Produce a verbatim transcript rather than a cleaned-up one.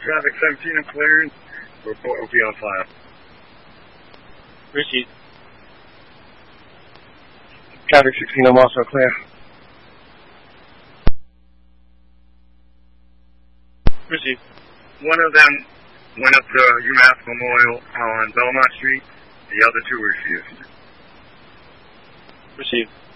Traffic seventeen in clearance. Report will be on file. Received. Traffic sixteen, I'm also clear. Received. One of them went up to UMass Memorial on Belmont Street. The other two refused. Received.